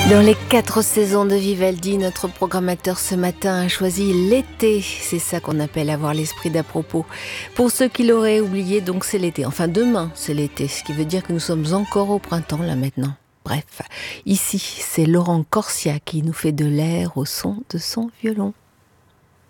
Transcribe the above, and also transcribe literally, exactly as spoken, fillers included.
Dans les quatre saisons de Vivaldi, notre programmateur ce matin a choisi l'été. C'est ça qu'on appelle avoir l'esprit d'à propos. Pour ceux qui l'auraient oublié, donc c'est l'été. Enfin, demain, c'est l'été, ce qui veut dire que nous sommes encore au printemps, là maintenant. Bref, ici, c'est Laurent Corsia qui nous fait de l'air au son de son violon.